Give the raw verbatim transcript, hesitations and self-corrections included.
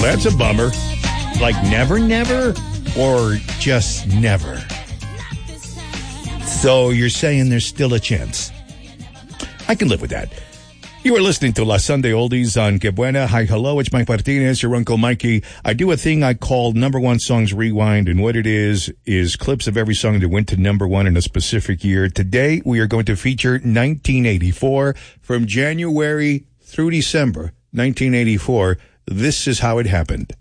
that's a bummer. Like never, never, or just never? So you're saying there's still a chance. I can live with that. You are listening to La Sunday Oldies on Que Buena. Hi, hello, it's Mike Martinez, your Uncle Mikey. I do a thing I call Number One Songs Rewind, and what it is, is clips of every song that went to number one in a specific year. Today, we are going to feature nineteen eighty-four. From January through December nineteen eighty-four, this is how it happened.